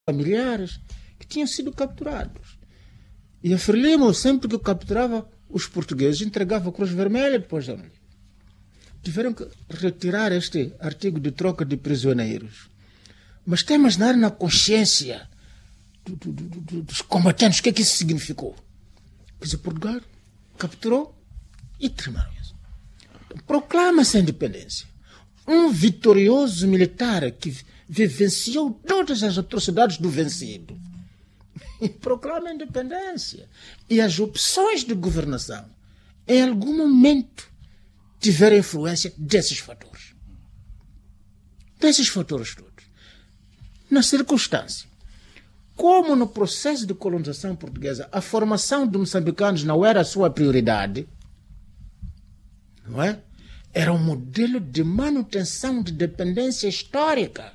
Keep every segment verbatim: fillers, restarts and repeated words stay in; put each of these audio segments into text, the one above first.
familiares que tinham sido capturados. E a Frelimo, sempre que capturava os portugueses, entregava a Cruz Vermelha depois da noite. Tiveram que retirar este artigo de troca de prisioneiros. Mas tem imaginar na consciência do, do, do, dos combatentes o que é que isso significou. Quer dizer, Portugal capturou e terminaram isso. Então, proclama-se a independência. Um vitorioso militar que vivenciou todas as atrocidades do vencido. E proclama a independência. E as opções de governação, em algum momento, tiveram influência desses fatores. Desses fatores todos. Na circunstância, como no processo de colonização portuguesa, a formação de moçambicanos não era a sua prioridade, não é? Era um modelo de manutenção de dependência histórica.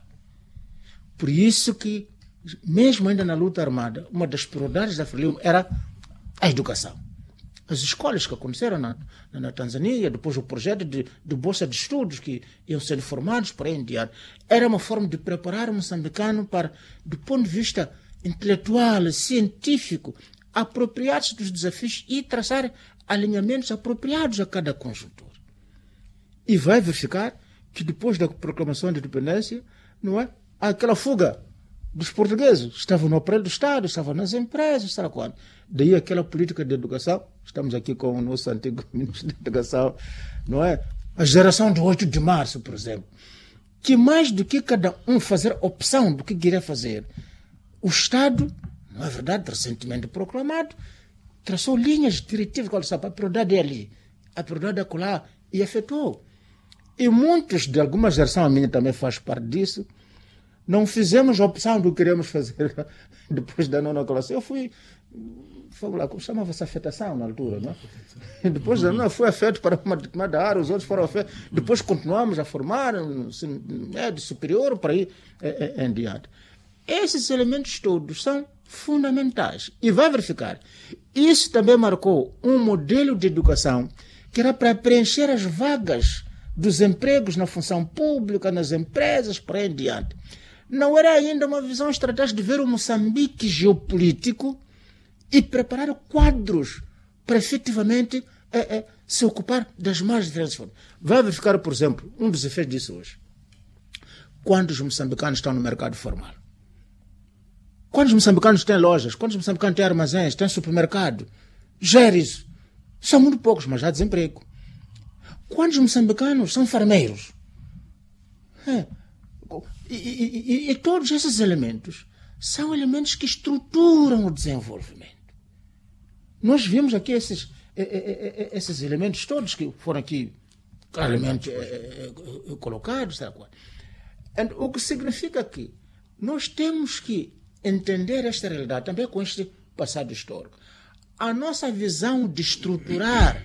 Por isso que, mesmo ainda na luta armada, uma das prioridades da Frelimo era a educação. As escolas que aconteceram na, na Tanzânia, depois o projeto de, de bolsa de estudos que iam sendo formados por aí em diante, era uma forma de preparar o moçambicano para, do ponto de vista intelectual, científico, apropriar-se dos desafios e traçar alinhamentos apropriados a cada conjuntura. E vai verificar que depois da proclamação de independência, não é? Aquela fuga dos portugueses estavam no aparelho do Estado, estavam nas empresas, sabe quando? Daí aquela política de educação, estamos aqui com o nosso antigo ministro de Educação, não é? A geração de oito de março, por exemplo, que mais do que cada um fazer opção do que queria fazer, o Estado, não é verdade, recentemente proclamado, traçou linhas diretivas, qual sabe, a prioridade é ali, a prioridade é acolá, e efetuou. E muitos de alguma geração, a minha também faz parte disso, não fizemos a opção do que queríamos fazer depois da nona classe. Eu fui, vamos lá, como chamava-se afetação na altura, não é? Depois da nona fui afeto para uma determinada área, os outros foram afetos. Depois continuamos a formar, médio, superior, para aí é, é, em diante. Esses elementos todos são fundamentais. E vai verificar, isso também marcou um modelo de educação que era para preencher as vagas dos empregos na função pública, nas empresas, para aí em diante. Não era ainda uma visão estratégica de ver o Moçambique geopolítico e preparar quadros para efetivamente é, é, se ocupar das mais diferentes formas. Vai verificar, por exemplo, um dos efeitos disso hoje. Quantos moçambicanos estão no mercado formal? Quantos moçambicanos têm lojas? Quantos moçambicanos têm armazéns? Têm supermercado? Gera isso. São muito poucos, mas há desemprego. Quantos moçambicanos são farmeiros? É. E, e, e, e todos esses elementos são elementos que estruturam o desenvolvimento. Nós vimos aqui esses, esses elementos todos que foram aqui claramente colocados. Sabe? O que significa que nós temos que entender esta realidade também com este passado histórico. A nossa visão de estruturar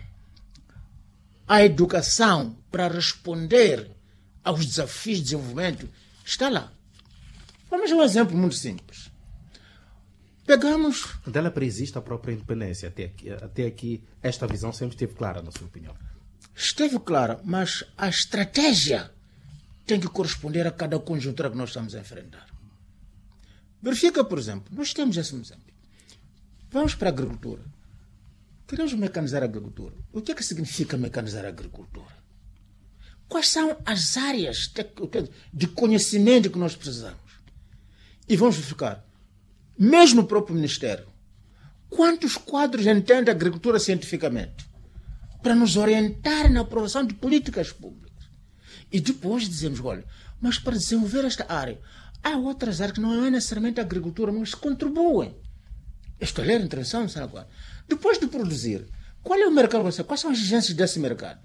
a educação para responder aos desafios de desenvolvimento está lá. Vamos a um exemplo muito simples. Pegamos... Dela preexiste a própria independência. Até aqui, até aqui, esta visão sempre esteve clara, na sua opinião. Esteve clara, mas a estratégia tem que corresponder a cada conjuntura que nós estamos a enfrentar. Verifica, por exemplo, nós temos esse Moçambique. Vamos para a agricultura. Queremos mecanizar a agricultura. O que é que significa mecanizar a agricultura? Quais são as áreas de conhecimento que nós precisamos? E vamos verificar, mesmo o próprio Ministério, quantos quadros entende a agricultura cientificamente para nos orientar na aprovação de políticas públicas? E depois dizemos, olha, mas para desenvolver esta área, há outras áreas que não é necessariamente a agricultura, mas contribuem. Escolher a intervenção, sabe agora? Depois de produzir, qual é o mercado? Quais são as exigências desse mercado?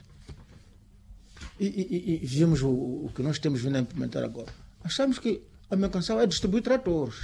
E, e, e vimos o, o que nós temos vindo a implementar agora. Achamos que a mecanização é distribuir tratores.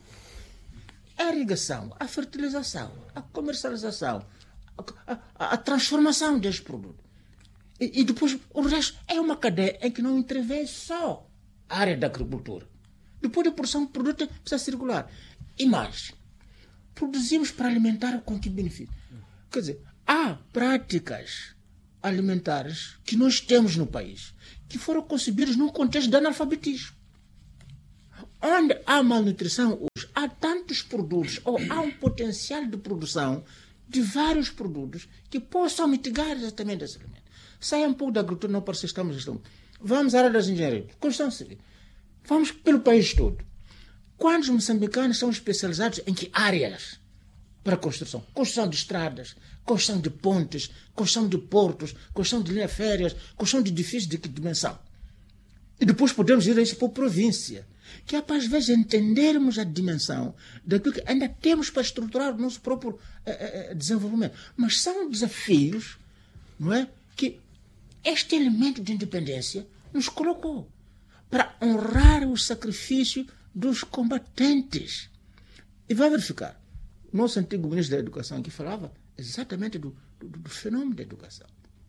A irrigação, a fertilização, a comercialização, a, a, a transformação deste produto. E, e depois o resto é uma cadeia em que não intervém só a área da agricultura. Depois da produção do produto precisa circular. E mais, produzimos para alimentar com que benefício? Quer dizer, há práticas alimentares que nós temos no país que foram concebidas num contexto de analfabetismo. Onde há malnutrição hoje, há tantos produtos, ou há um potencial de produção de vários produtos que possam mitigar exatamente esse elemento. Saia um pouco da agricultura, não parece que estamos... estamos. Vamos à área das engenharias, construção civil. Vamos pelo país todo. Quantos moçambicanos são especializados em que áreas para construção? Construção de estradas, construção de pontes, construção de portos, construção de linhas férreas, construção de edifícios de que dimensão? E depois podemos ir a isso para a província, que é para às vezes entendermos a dimensão daquilo que ainda temos para estruturar o nosso próprio uh, uh, desenvolvimento. Mas são desafios, não é, que este elemento de independência nos colocou para honrar o sacrifício dos combatentes. E vai verificar, nosso antigo ministro da Educação aqui falava exatamente do, do, do fenômeno da educação.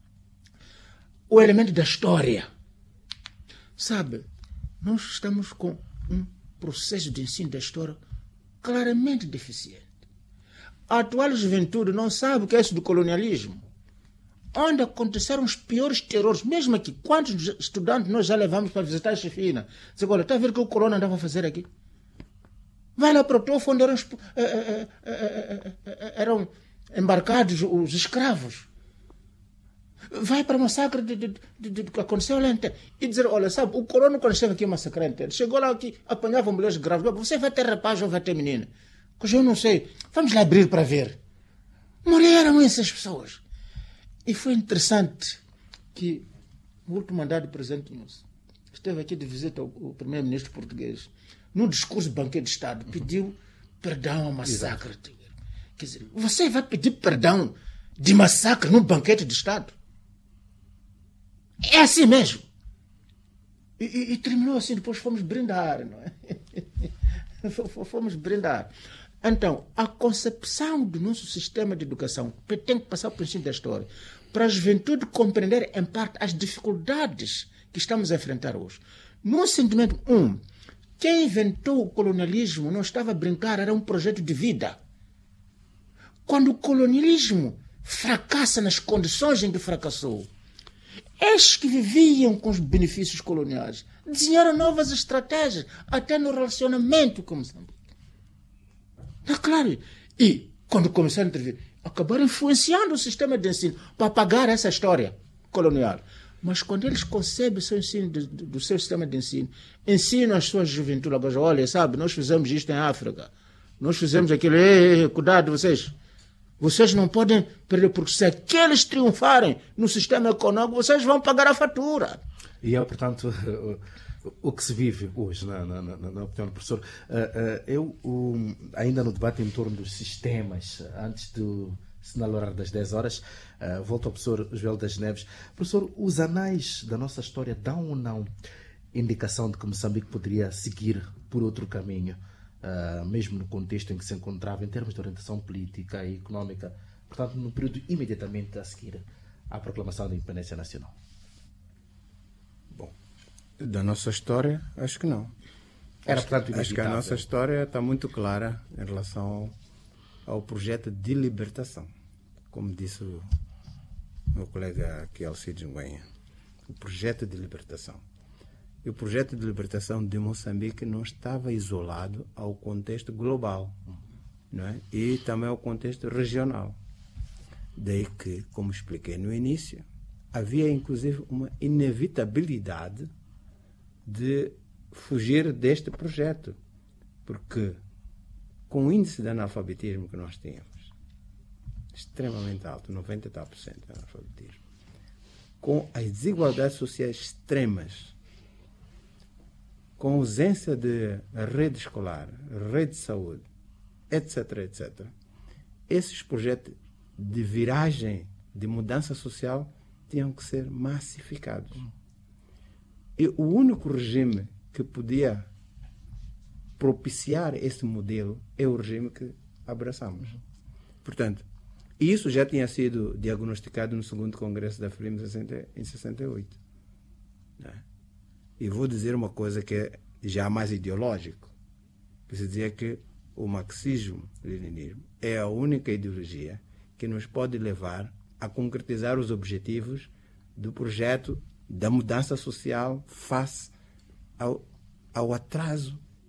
O elemento da história. Sabe, nós estamos com um processo de ensino da história claramente deficiente. A atual juventude não sabe o que é isso do colonialismo. Onde aconteceram os piores terrores, mesmo aqui. Quantos estudantes nós já levamos para visitar a Chefina? Diz, olha, está a ver o que o colono andava a fazer aqui? Vai lá para o Tofo, onde eram, eram embarcados os escravos. Vai para o massacre de, de, de, de, que aconteceu lá inteiro. E dizer, olha, sabe, o colono quando esteve aqui massacrar inteiro, chegou lá aqui, apanhava mulheres grávidas, você vai ter rapaz ou vai ter menina? Pois eu não sei, vamos lá abrir para ver. Morreram essas pessoas. E foi interessante que o último mandato do presidente Nunes esteve aqui de visita ao, ao primeiro-ministro português, num discurso de banquete de Estado, pediu perdão ao massacre. Exato. Quer dizer, você vai pedir perdão de massacre num banquete de Estado? É assim mesmo. E, e, e terminou assim, depois fomos brindar, não é? Fomos brindar. Então, a concepção do nosso sistema de educação tem que passar pelo ensino da história, para a juventude compreender, em parte, as dificuldades que estamos a enfrentar hoje. No sentimento, um, quem inventou o colonialismo não estava a brincar, era um projeto de vida. Quando o colonialismo fracassa nas condições em que fracassou, estes que viviam com os benefícios coloniais desenharam novas estratégias, até no relacionamento com Moçambique. É claro. E, quando começaram a intervir, acabaram influenciando o sistema de ensino para apagar essa história colonial. Mas quando eles concebem o seu ensino, do, do seu sistema de ensino, ensinam as suas juventudes, agora, olha, sabe, nós fizemos isto em África, nós fizemos aquilo, ei, ei, cuidado vocês, vocês não podem perder, porque se aqueles triunfarem no sistema econômico, vocês vão pagar a fatura. E é, portanto, o que se vive hoje, na, na, na, na opinião do professor. Uh, uh, eu, um, ainda no debate em torno dos sistemas, antes do sinal horário das dez horas, uh, volto ao professor Joel das Neves. Professor, os anais da nossa história dão ou não indicação de que Moçambique poderia seguir por outro caminho, uh, mesmo no contexto em que se encontrava, em termos de orientação política e económica, portanto, no período imediatamente a seguir à proclamação da independência nacional? Da nossa história, acho que não. Era, acho, portanto, acho que a nossa história está muito clara em relação ao, ao projeto de libertação. Como disse o meu colega aqui, Alcides Nguenha. O projeto de libertação. E o projeto de libertação de Moçambique não estava isolado ao contexto global, não é? E também ao contexto regional. Daí que, como expliquei no início, havia inclusive uma inevitabilidade de fugir deste projeto, porque com o índice de analfabetismo que nós tínhamos, extremamente alto, noventa e tal por cento de analfabetismo, com as desigualdades sociais extremas, com ausência de rede escolar, rede de saúde, etc, etc, esses projetos de viragem, de mudança social, tinham que ser massificados. E o único regime que podia propiciar esse modelo é o regime que abraçamos. Portanto, isso já tinha sido diagnosticado no segundo Congresso da FRIM em sessenta e oito. Né? E vou dizer uma coisa que é já mais ideológico. Preciso dizer que o marxismo-leninismo é a única ideologia que nos pode levar a concretizar os objetivos do projeto da mudança social face ao, ao atraso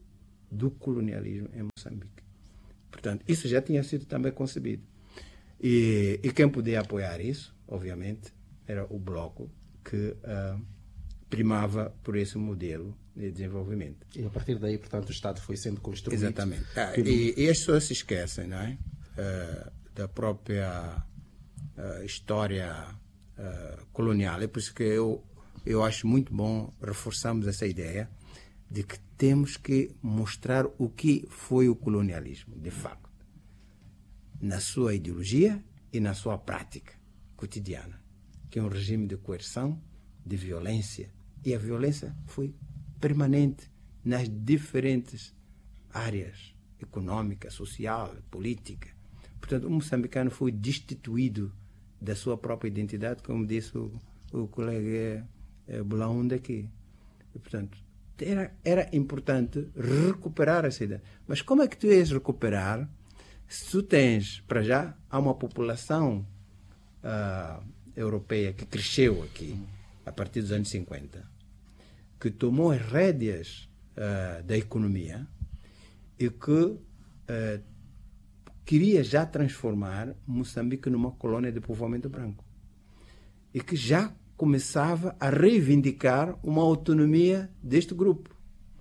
do colonialismo em Moçambique. Portanto, isso já tinha sido também concebido. E, e quem podia apoiar isso, obviamente, era o Bloco, que uh, primava por esse modelo de desenvolvimento. E a partir daí, portanto, o Estado foi sendo construído. Exatamente. Ah, e, e as pessoas se esquecem, não é? Uh, da própria uh, história uh, colonial. É por isso que eu, eu acho muito bom reforçarmos essa ideia de que temos que mostrar o que foi o colonialismo, de facto, na sua ideologia e na sua prática cotidiana, que é um regime de coerção, de violência. E a violência foi permanente nas diferentes áreas econômica, social, política. Portanto, o moçambicano foi destituído da sua própria identidade, como disse o, o colega eh, Bulaúnde aqui. E, portanto, era, era importante recuperar essa ideia. Mas como é que tu ias recuperar se tu tens, para já, há uma população uh, europeia que cresceu aqui a partir dos anos cinquenta, que tomou as rédeas uh, da economia e que uh, queria já transformar Moçambique numa colônia de povoamento branco. E que já começava a reivindicar uma autonomia deste grupo.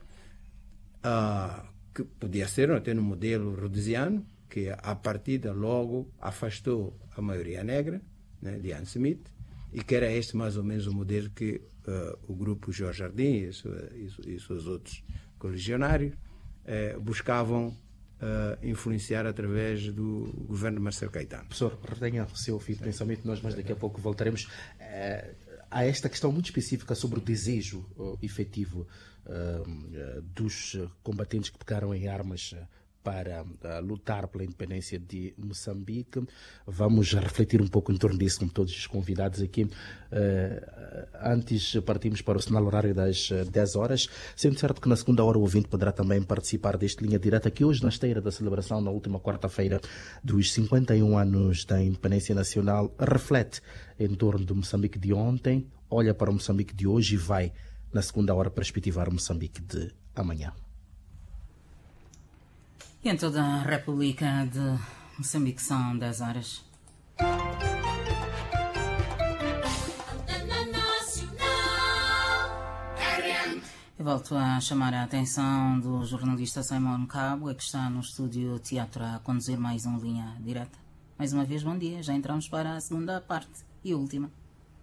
Uh, que podia ser até no modelo rhodesiano, que a partida logo afastou a maioria negra, né, de Ian Smith, e que era este mais ou menos o modelo que uh, o grupo Jorge Jardim e, sua, e, e seus outros coligionários uh, buscavam uh, influenciar através do governo de Marcelo Caetano. Professor, retenha o seu fio de pensamento, nós mais daqui a pouco voltaremos uh, a esta questão muito específica sobre o desejo uh, efetivo uh, dos combatentes que pegaram em armas uh, para uh, lutar pela independência de Moçambique. Vamos refletir um pouco em torno disso com todos os convidados aqui. Uh, antes partimos para o sinal horário das uh, dez horas, sendo certo que na segunda hora o ouvinte poderá também participar deste Linha Direta, que hoje, na esteira da celebração, na última quarta-feira, dos cinquenta e um anos da independência nacional, reflete em torno do Moçambique de ontem, olha para o Moçambique de hoje e vai, na segunda hora, perspectivar o Moçambique de amanhã. E em toda a República de Moçambique são dez horas. Eu volto a chamar a atenção do jornalista Simon Cabo, que está no estúdio Teatro a conduzir mais uma Linha Direta. Mais uma vez, bom dia. Já entramos para a segunda parte e última.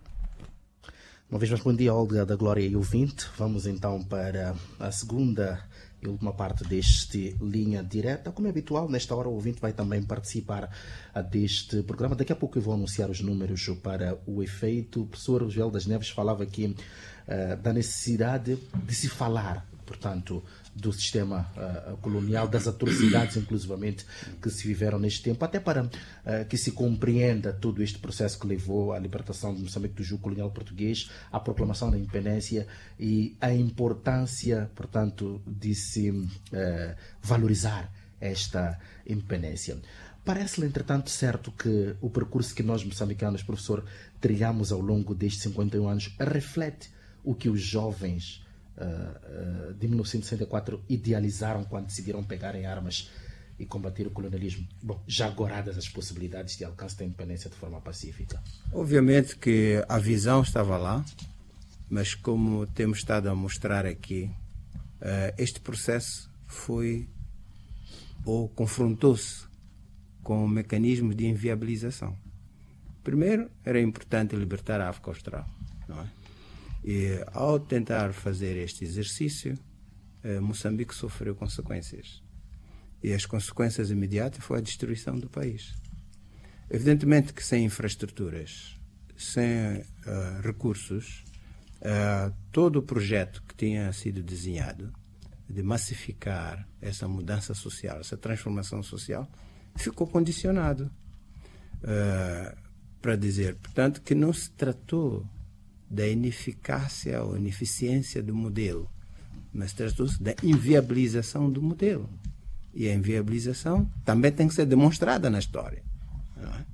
Uma vez mais, bom dia, Olga da Glória e ouvinte. Vamos então para a segunda e última parte deste Linha Direta. Como é habitual, nesta hora o ouvinte vai também participar deste programa. Daqui a pouco eu vou anunciar os números para o efeito. O professor Joel das Neves falava aqui uh, da necessidade de se falar, portanto, do sistema uh, colonial, das atrocidades, inclusivamente, que se viveram neste tempo, até para uh, que se compreenda todo este processo que levou à libertação de Moçambique do jugo colonial português, à proclamação da independência e a importância, portanto, de se uh, valorizar esta independência. Parece-lhe, entretanto, certo que o percurso que nós, moçambicanos, professor, trilhamos ao longo destes cinquenta e um anos reflete o que os jovens Uh, uh, de mil novecentos e sessenta e quatro idealizaram quando decidiram pegar em armas e combater o colonialismo, bom, já agoradas as possibilidades de alcance da independência de forma pacífica? Obviamente que a visão estava lá, mas como temos estado a mostrar aqui, uh, este processo foi ou confrontou-se com mecanismos de inviabilização. Primeiro, era importante libertar a África Austral, não é? E ao tentar fazer este exercício, eh, Moçambique sofreu consequências. E as consequências imediatas foi a destruição do país. Evidentemente que sem infraestruturas, sem uh, recursos, uh, todo o projeto que tinha sido desenhado de massificar essa mudança social, essa transformação social, ficou condicionado. Uh, para dizer, portanto, que não se tratou da ineficácia ou ineficiência do modelo, mas tratou-se da inviabilização do modelo. E a inviabilização também tem que ser demonstrada na história. Não é?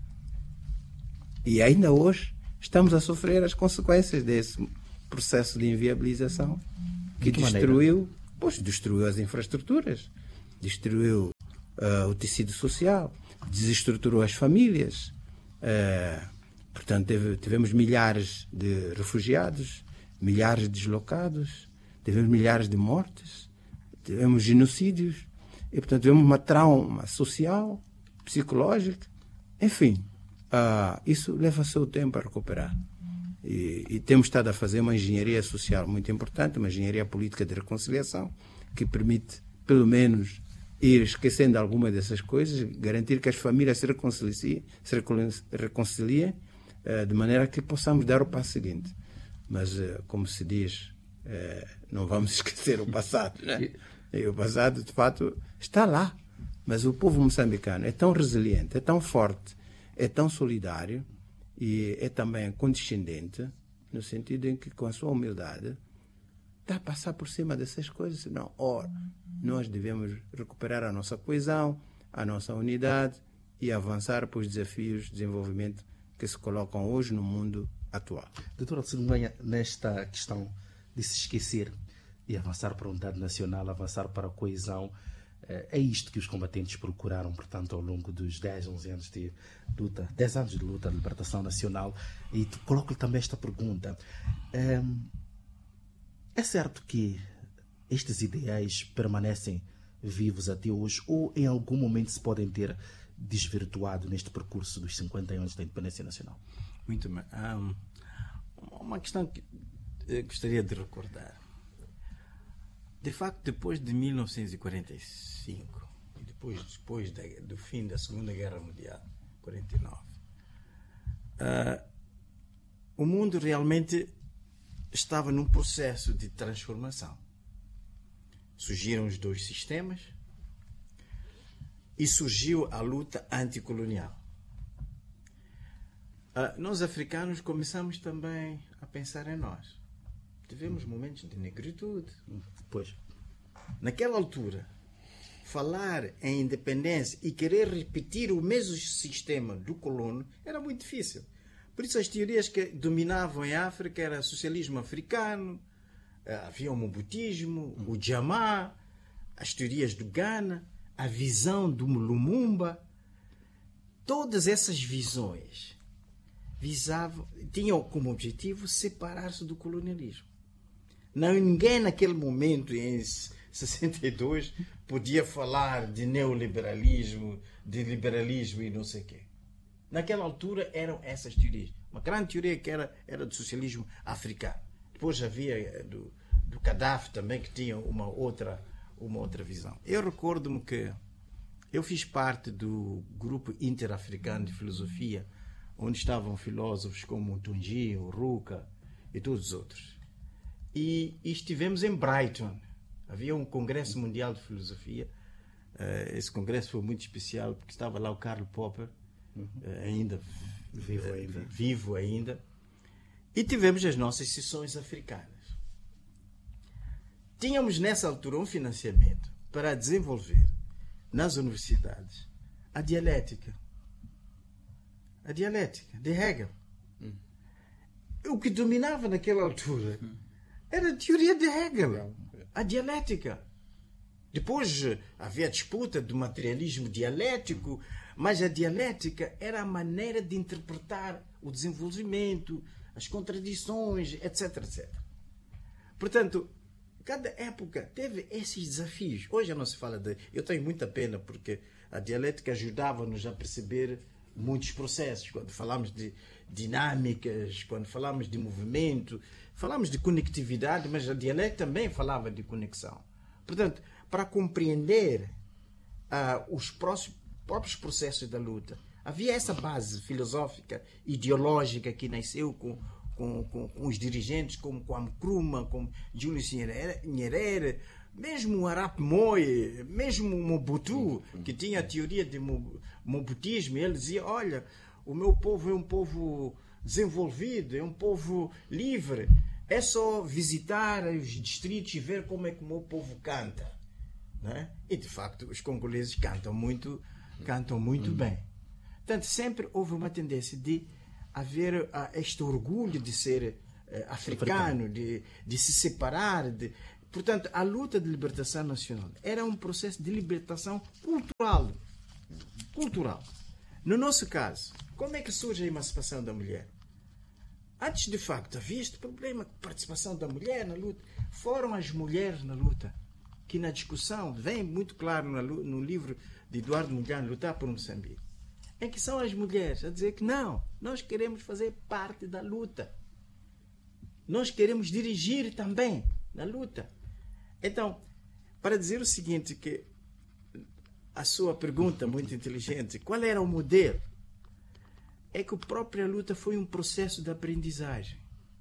E ainda hoje estamos a sofrer as consequências desse processo de inviabilização que, de que destruiu maneira? Pois destruiu as infraestruturas, destruiu uh, o tecido social, desestruturou as famílias. Uh, portanto, teve, tivemos milhares de refugiados, milhares de deslocados, tivemos milhares de mortes, tivemos genocídios, e, portanto, tivemos uma trauma social, psicológica, enfim, uh, isso leva seu tempo a recuperar. E, e temos estado a fazer uma engenharia social muito importante, uma engenharia política de reconciliação, que permite, pelo menos, ir esquecendo alguma dessas coisas, garantir que as famílias se reconciliem, se reconciliem uh, de maneira que possamos dar o passo seguinte. Mas, uh, como se diz, uh, não vamos esquecer o passado, né? E o passado, de fato, está lá. Mas o povo moçambicano é tão resiliente, é tão forte, é tão solidário, e é também condescendente, no sentido em que, com a sua humildade, está a passar por cima dessas coisas. Não, ora, nós devemos recuperar a nossa coesão, a nossa unidade e avançar para os desafios de desenvolvimento que se colocam hoje no mundo atual. Doutor Alcide Ng'uenha, nesta questão de se esquecer e avançar para a unidade nacional, avançar para a coesão, é isto que os combatentes procuraram, portanto, ao longo dos dez, onze anos de luta, dez anos de luta de libertação nacional. E coloco-lhe também esta pergunta. É certo que estes ideais permanecem vivos até hoje ou em algum momento se podem ter desvirtuado neste percurso dos cinquenta anos da independência nacional? Muito bem. Um, uma questão que eu gostaria de recordar. De facto, depois de mil novecentos e quarenta e cinco, e depois, depois da, do fim da Segunda Guerra Mundial, quarenta e nove, uh, o mundo realmente estava num processo de transformação. Surgiram os dois sistemas e surgiu a luta anticolonial. Uh, nós, africanos, começamos também a pensar em nós. Tivemos momentos de negritude. Pois. Naquela altura, falar em independência e querer repetir o mesmo sistema do colono era muito difícil. Por isso as teorias que dominavam em África era socialismo africano, havia o mobutismo, o Jamá, as teorias do Ghana, a visão do Lumumba. Todas essas visões visavam, tinham como objetivo separar-se do colonialismo. Não, ninguém naquele momento, em sessenta e dois, podia falar de neoliberalismo, de liberalismo e não sei o quê. Naquela altura eram essas teorias. Uma grande teoria que era, era do socialismo africano. Depois havia do, do Gaddafi também, que tinha uma outra, uma outra visão. Eu recordo-me que eu fiz parte do grupo interafricano de filosofia, onde estavam filósofos como o Tunji, o Ruka e todos os outros. E, e estivemos em Brighton. Havia um congresso mundial de filosofia. Uh, esse congresso foi muito especial porque estava lá o Karl Popper, uhum. uh, ainda, vivo uh, ainda vivo ainda. E tivemos as nossas sessões africanas. Tínhamos nessa altura um financiamento para desenvolver nas universidades a dialética. A dialética de Hegel. Uhum. O que dominava naquela altura uhum. era a teoria de Hegel, a dialética. Depois havia a disputa do materialismo dialético, mas a dialética era a maneira de interpretar o desenvolvimento, as contradições, etc, etcétera. Portanto, cada época teve esses desafios. Hoje não se fala de... Eu tenho muita pena porque a dialética ajudava-nos a perceber muitos processos. Quando falamos de dinâmicas, quando falamos de movimento, falamos de conectividade, mas a dialética também falava de conexão. Portanto, para compreender uh, os próximos, próprios processos da luta, havia essa base filosófica, ideológica que nasceu com, com, com, com os dirigentes como Kwame Nkrumah, como Julius Nyerere, mesmo o Arap Moi, mesmo o Mobutu, que tinha a teoria de mobutismo, ele dizia, olha, o meu povo é um povo desenvolvido, é um povo livre, é só visitar os distritos e ver como é que o meu povo canta. Né? E, de facto, os congoleses cantam muito, cantam muito uhum. bem. Portanto, sempre houve uma tendência de haver uh, este orgulho de ser uh, africano, africano. De, de se separar, de, Portanto, a luta de libertação nacional era um processo de libertação cultural. Cultural. No nosso caso, como é que surge a emancipação da mulher? Antes, de facto, havia este problema de participação da mulher na luta. Foram as mulheres na luta, que na discussão, vem muito claro no livro de Eduardo Mondlane, Lutar por Moçambique, em que são as mulheres a dizer que não, nós queremos fazer parte da luta. Nós queremos dirigir também na luta. Então, para dizer o seguinte, que a sua pergunta muito inteligente, qual era o modelo? É que a própria luta foi um processo de aprendizagem.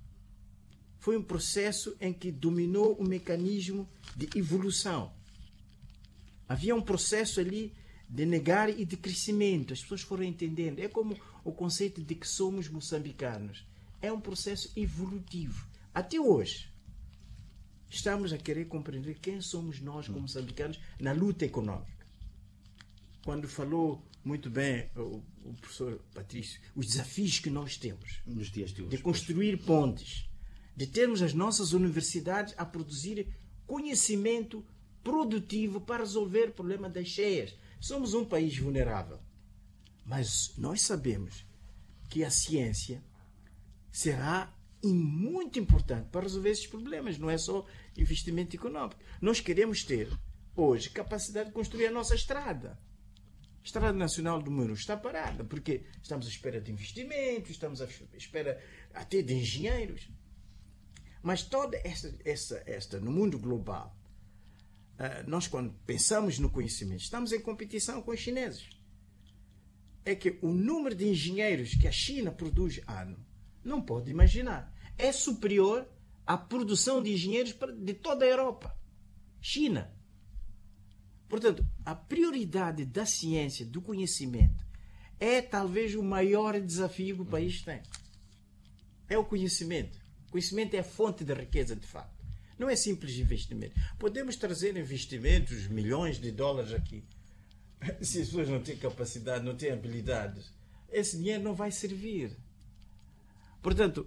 Foi um processo em que dominou o mecanismo de evolução. Havia um processo ali de negar e de crescimento. As pessoas foram entendendo. É como o conceito de que somos moçambicanos. É um processo evolutivo. Até hoje, estamos a querer compreender quem somos nós como moçambicanos na luta econômica. Quando falou muito bem o, o professor Patrício, os desafios que nós temos nos dias de hoje, de construir pontes, de termos as nossas universidades a produzir conhecimento produtivo para resolver o problema das cheias. Somos um país vulnerável, mas nós sabemos que a ciência será muito importante para resolver esses problemas, não é só investimento econômico. Nós queremos ter hoje capacidade de construir a nossa estrada. A Estrada Nacional do Muro está parada, porque estamos à espera de investimentos, estamos à espera até de engenheiros. Mas toda esta, esta, esta no mundo global, nós quando pensamos no conhecimento, estamos em competição com os chineses. É que o número de engenheiros que a China produz ano, não pode imaginar, é superior à produção de engenheiros de toda a Europa. China. Portanto, a prioridade da ciência, do conhecimento, é talvez o maior desafio que o país tem. É o conhecimento. O conhecimento é a fonte da riqueza, de facto. Não é simples investimento. Podemos trazer investimentos, milhões de dólares aqui. Se as pessoas não têm capacidade, não têm habilidades, esse dinheiro não vai servir. Portanto,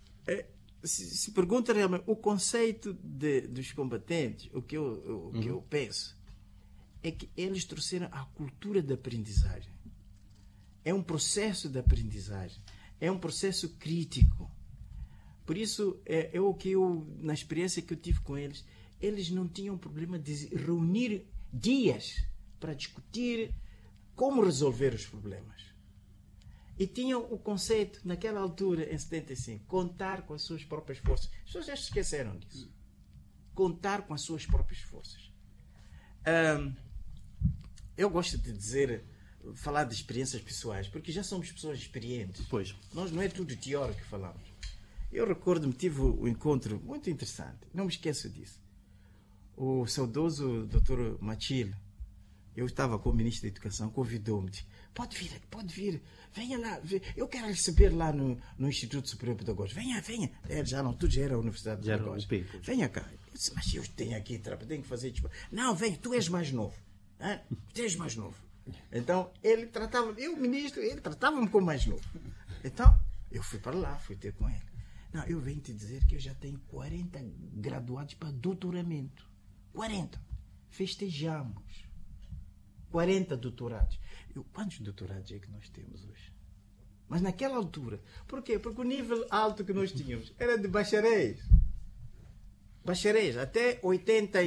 se, se pergunta realmente o conceito de, dos combatentes, o que eu, o que eu penso, é que eles trouxeram a cultura da aprendizagem. É um processo de aprendizagem. É um processo crítico. Por isso, é, é o que eu, na experiência que eu tive com eles, eles não tinham problema de reunir dias para discutir como resolver os problemas. E tinham o conceito, naquela altura, em setenta e cinco, contar com as suas próprias forças. As pessoas já se esqueceram disso. Contar com as suas próprias forças. Um, eu gosto de dizer, falar de experiências pessoais, porque já somos pessoas experientes. Pois. Nós não é tudo teórico que falamos. Eu recordo-me, tive um encontro muito interessante, não me esqueço disso. O saudoso doutor Machil, eu estava com o ministro da Educação, convidou-me, disse, pode vir, pode vir, venha lá, eu quero receber lá no, no Instituto Superior Pedagógico, venha, venha. É, já não, tudo já era a Universidade já Pedagógica. Era o venha cá. Eu disse, mas eu tenho aqui, tenho que fazer... Não, vem, tu és mais novo. Hein? Tu és mais novo. Então, ele tratava, eu, ministro, ele tratava-me como mais novo. Então, eu fui para lá, fui ter com ele. Não, eu venho te dizer que eu já tenho quarenta graduados para doutoramento. quarenta. Festejamos. quarenta doutorados. Eu, quantos doutorados é que nós temos hoje? Mas naquela altura. Por quê? Porque o nível alto que nós tínhamos era de bacharéis. Bacharéis, até oitenta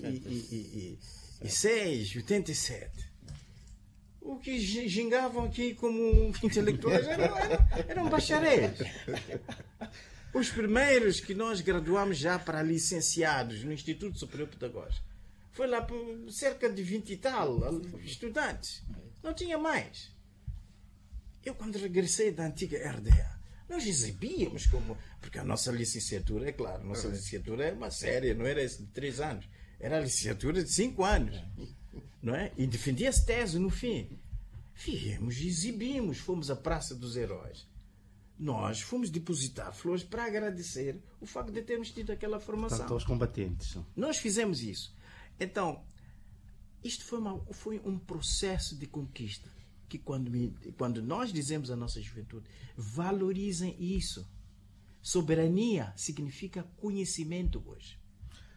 e seis, oitenta e sete. O que gingavam aqui como intelectuais eram, eram, eram bacharéis. Os primeiros que nós graduamos já para licenciados no Instituto Superior Pedagógico foi lá por cerca de vinte e tal estudantes. Não tinha mais. Eu, quando regressei da antiga R D A, nós exibíamos como... Porque a nossa licenciatura, é claro, a nossa licenciatura é uma séria, não era de três anos. Era a licenciatura de cinco anos. Não é? E defendia-se tese no fim. Viemos e exibimos. Fomos à Praça dos Heróis. Nós fomos depositar flores para agradecer o facto de termos tido aquela formação. Tanto aos combatentes. Nós fizemos isso. Então, isto foi, uma, foi um processo de conquista. Que quando, me, quando nós dizemos à nossa juventude, valorizem isso. Soberania significa conhecimento hoje.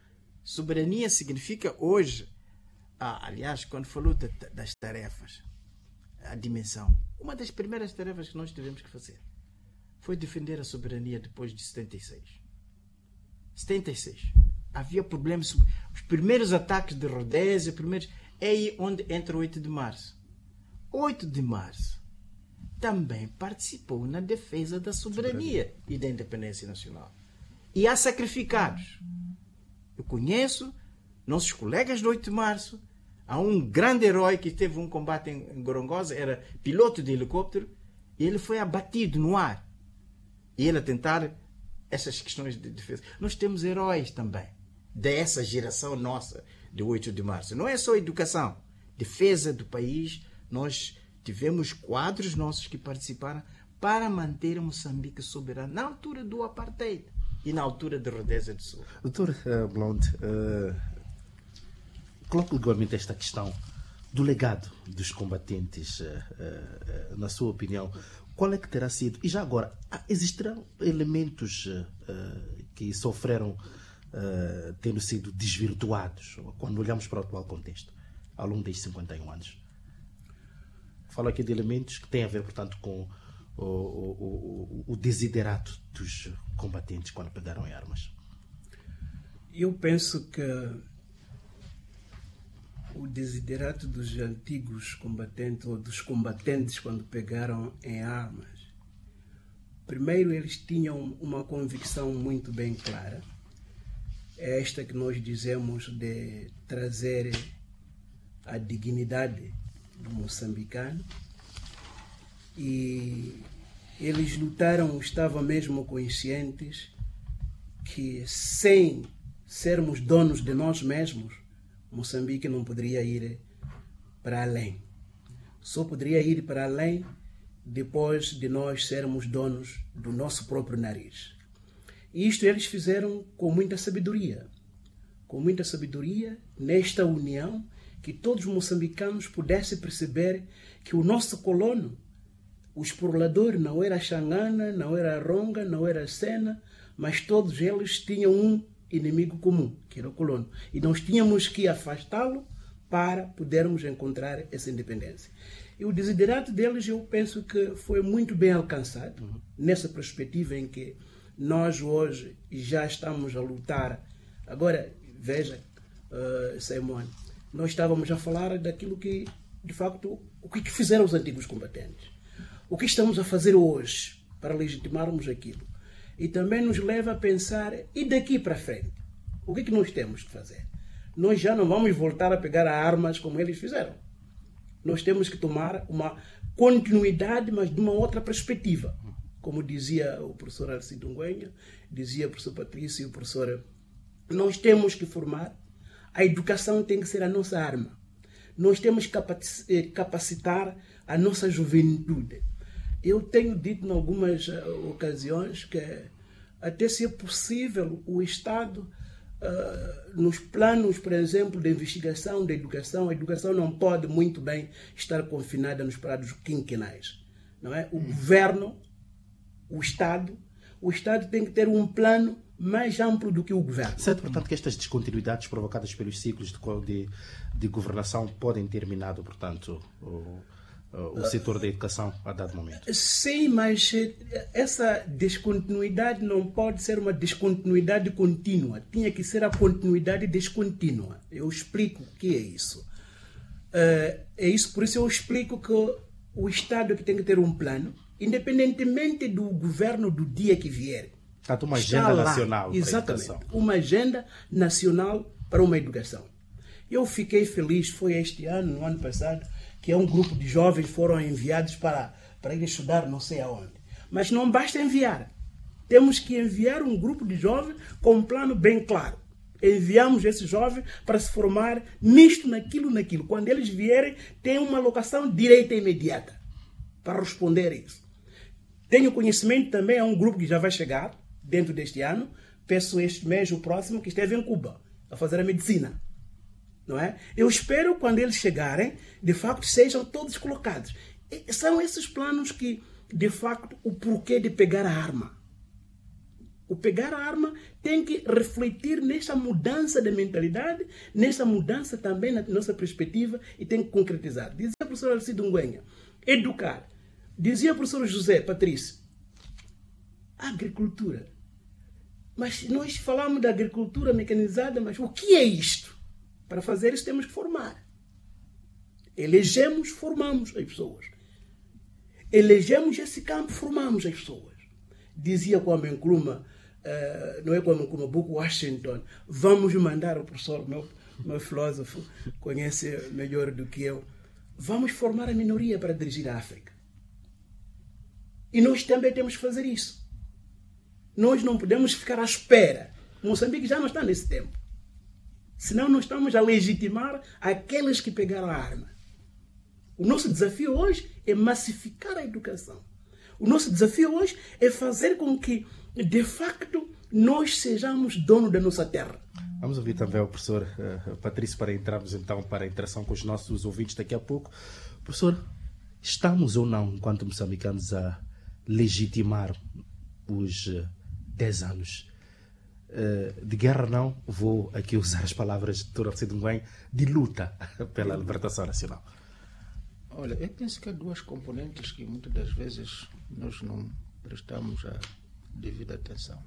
Soberania significa hoje, ah, aliás, quando falou da, das tarefas, a dimensão, uma das primeiras tarefas que nós tivemos que fazer foi defender a soberania depois de setenta e seis. setenta e seis. Havia problemas, os primeiros ataques de Rodésia, primeiros, é aí onde entra o oito de março. oito de março também participou na defesa da soberania, soberania. e da independência nacional. E há sacrificados. Eu conheço nossos colegas do oito de março. Há um grande herói que teve um combate em Gorongosa, era piloto de helicóptero, e ele foi abatido no ar. E ele a tentar essas questões de defesa. Nós temos heróis também, dessa geração nossa, de oito de março. Não é só educação, defesa do país. Nós tivemos quadros nossos que participaram para manter Moçambique soberano na altura do apartheid e na altura de Rodésia do Sul. Doutor uh, Blonde, uh, coloque igualmente esta questão do legado dos combatentes, uh, uh, na sua opinião, qual é que terá sido? E já agora, existirão elementos uh, que sofreram uh, tendo sido desvirtuados quando olhamos para o atual contexto, ao longo destes cinquenta e um anos? Falo aqui de elementos que têm a ver, portanto, com o, o, o, o desiderato dos combatentes quando pegaram em armas. Eu penso que o desiderato dos antigos combatentes, ou dos combatentes quando pegaram em armas, primeiro eles tinham uma convicção muito bem clara. É esta que nós dizemos de trazer a dignidade do moçambicano, e eles lutaram, estavam mesmo conscientes que sem sermos donos de nós mesmos, Moçambique não poderia ir para além. Só poderia ir para além depois de nós sermos donos do nosso próprio nariz. E isto eles fizeram com muita sabedoria. Com muita sabedoria, nesta união, que todos os moçambicanos pudessem perceber que o nosso colono, o explorador, não era Xangana, não era Ronga, não era Sena, mas todos eles tinham um inimigo comum, que era o colono. E nós tínhamos que afastá-lo para podermos encontrar essa independência. E o desiderato deles, eu penso que foi muito bem alcançado, uhum. nessa perspectiva em que nós hoje já estamos a lutar. Agora, veja, uh, Simone, nós estávamos a falar daquilo que, de facto, o que fizeram os antigos combatentes. O que estamos a fazer hoje para legitimarmos aquilo. E também nos leva a pensar, e daqui para frente? O que é que nós temos que fazer? Nós já não vamos voltar a pegar armas como eles fizeram. Nós temos que tomar uma continuidade, mas de uma outra perspectiva. Como dizia o professor Alcido Nguenha, dizia o professor Patrício e o professor... Nós temos que formar, a educação tem que ser a nossa arma. Nós temos que capacitar a nossa juventude. Eu tenho dito em algumas ocasiões que até se é possível o Estado, uh, nos planos, por exemplo, de investigação, da educação, a educação não pode muito bem estar confinada nos prados quinquenais. Não é? O governo, o Estado, o Estado tem que ter um plano mais amplo do que o governo. Certo, portanto, que estas descontinuidades provocadas pelos ciclos de, de, de governação podem ter minado, portanto, o, o setor da educação a dado momento. Sim, mas essa descontinuidade não pode ser uma descontinuidade contínua. Tinha que ser a continuidade descontínua. Eu explico o que é isso. É isso, por isso eu explico que o Estado é que tem que ter um plano, independentemente do governo do dia que vier. Portanto, uma agenda lá, nacional para exatamente, a educação. Uma agenda nacional para uma educação. Eu fiquei feliz, foi este ano, no ano passado, que é um grupo de jovens foram enviados para, para ir estudar não sei aonde. Mas não basta enviar. Temos que enviar um grupo de jovens com um plano bem claro. Enviamos esses jovens para se formar nisto, naquilo, naquilo. Quando eles vierem, tem uma alocação direta e imediata para responder a isso. Tenho conhecimento também, é um grupo que já vai chegar dentro deste ano, penso este mês, o próximo, que esteve em Cuba a fazer a medicina. Não é? Eu espero, quando eles chegarem, de facto, sejam todos colocados. E são esses planos que, de facto, o porquê de pegar a arma. O pegar a arma tem que refletir nessa mudança de mentalidade, nessa mudança também na nossa perspectiva e tem que concretizar. Dizia o professor Alcido Ngüenha, educar. Dizia o professor José Patrício, agricultura. Mas nós falamos da agricultura mecanizada, mas o que é isto? Para fazer isso temos que formar. Elegemos, formamos as pessoas. Elegemos esse campo, formamos as pessoas. Dizia Kwame Nkrumah, uh, não é Kwame Nkrumah, Booker Washington, vamos mandar o professor, meu, meu filósofo, conhece melhor do que eu, vamos formar a minoria para dirigir a África. E nós também temos que fazer isso. Nós não podemos ficar à espera. Moçambique já não está nesse tempo. Senão nós estamos a legitimar aqueles que pegaram a arma. O nosso desafio hoje é massificar a educação. O nosso desafio hoje é fazer com que, de facto, nós sejamos donos da nossa terra. Vamos ouvir também o professor uh, Patrício para entrarmos então para a interação com os nossos ouvintes daqui a pouco. Professor, estamos ou não, enquanto moçambicanos, a legitimar os uh, dez anos uh, de guerra? Não, vou aqui usar as palavras do doutor Alcido Ngüenha, de luta pela libertação nacional. Olha, eu penso que há duas componentes que muitas das vezes nós não prestamos a devida atenção.